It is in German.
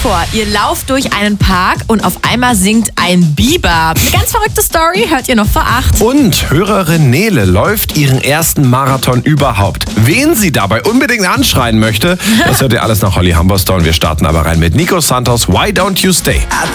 vor, ihr lauft durch einen Park und auf einmal singt ein Biber. Eine ganz verrückte Story hört ihr noch vor 8. Und Hörerin Nele läuft ihren ersten Marathon überhaupt. Wen sie dabei unbedingt anschreien möchte, das hört ihr alles nach Holly Humberstone. Wir starten aber rein mit Nico Santos, Why Don't You Stay?